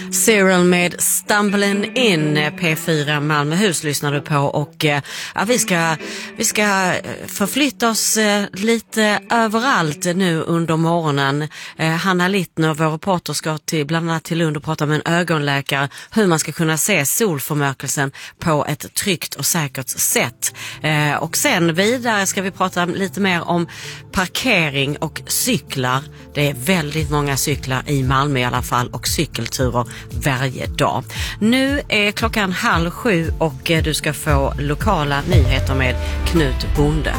Cyril med Stumbling In, P4 Malmöhus lyssnar du på, och vi ska förflytta oss lite överallt nu under morgonen. Hanna Littner, vår reporter, ska bland annat till Lund och prata med en ögonläkare hur man ska kunna se solförmörkelsen på ett tryggt och säkert sätt. Och sen vidare ska vi prata lite mer om parkering och cyklar. Det är väldigt många cyklar i Malmö i alla fall, och cykelturer varje dag. Nu är klockan 6:30 och du ska få lokala nyheter med Knut Bonde.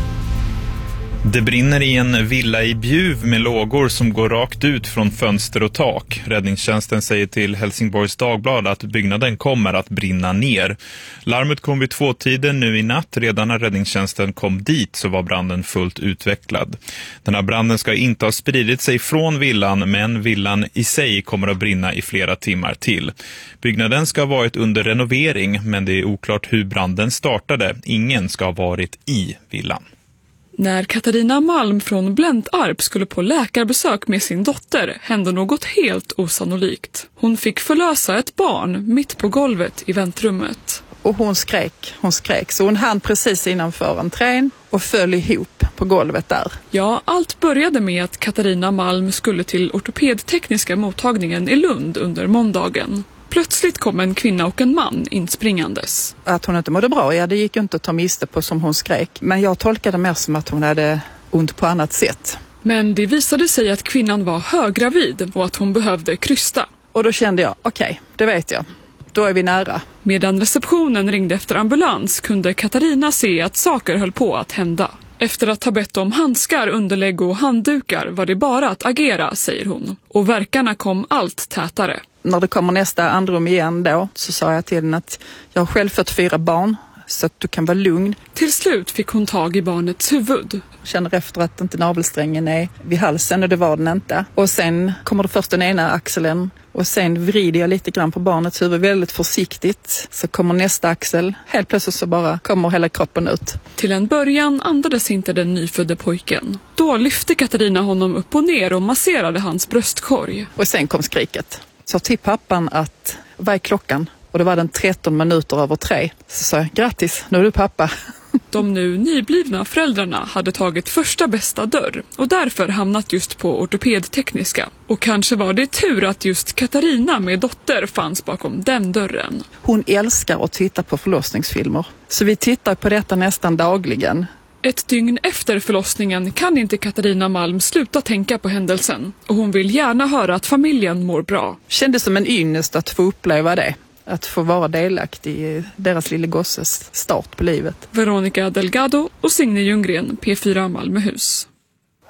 Det brinner i en villa i Bjuv med lågor som går rakt ut från fönster och tak. Räddningstjänsten säger till Helsingborgs Dagblad att byggnaden kommer att brinna ner. Larmet kom vid 2-tiden nu i natt. Redan när räddningstjänsten kom dit så var branden fullt utvecklad. Den här branden ska inte ha spridit sig från villan, men villan i sig kommer att brinna i flera timmar till. Byggnaden ska ha varit under renovering, men det är oklart hur branden startade. Ingen ska ha varit i villan. När Katarina Malm från Blentarp skulle på läkarbesök med sin dotter hände något helt osannolikt. Hon fick förlösa ett barn mitt på golvet i väntrummet. Och hon skrek. Så hon hann precis innanför entrén och föll ihop på golvet där. Ja, allt började med att Katarina Malm skulle till ortopedtekniska mottagningen i Lund under måndagen. Plötsligt kom en kvinna och en man inspringandes. Att hon inte mådde bra, ja, det gick ju inte att ta miste på som hon skrek. Men jag tolkade mer som att hon hade ont på annat sätt. Men det visade sig att kvinnan var höggravid och att hon behövde krysta. Och då kände jag, okej, det vet jag. Då är vi nära. Medan receptionen ringde efter ambulans kunde Katarina se att saker höll på att hända. Efter att ha bett om handskar, underlägg och handdukar var det bara att agera, säger hon. Och verkarna kom allt tätare. När det kommer nästa andrum igen då så sa jag till henne att jag har själv fått 4 barn så att du kan vara lugn. Till slut fick hon tag i barnets huvud. Känner efter att inte navelsträngen är vid halsen, och det var den inte. Och sen kommer det först den ena axeln och sen vrider jag lite grann på barnets huvud väldigt försiktigt. Så kommer nästa axel. Helt plötsligt så bara kommer hela kroppen ut. Till en början andades inte den nyfödde pojken. Då lyfte Katarina honom upp och ner och masserade hans bröstkorg. Och sen kom skriket. Så till pappan att, vad är klockan? Och det var den 13 minuter över 3. Så sa jag, grattis, nu är du pappa. De nu nyblivna föräldrarna hade tagit första bästa dörr och därför hamnat just på ortopedtekniska. Och kanske var det tur att just Katarina med dotter fanns bakom den dörren. Hon älskar att titta på förlossningsfilmer. Så vi tittar på detta nästan dagligen. Ett dygn efter förlossningen kan inte Katarina Malm sluta tänka på händelsen. Och hon vill gärna höra att familjen mår bra. Kändes som en ynnest att få uppleva det. Att få vara delaktig i deras lille gosses start på livet. Veronica Delgado och Signe Ljunggren, P4 Malmöhus.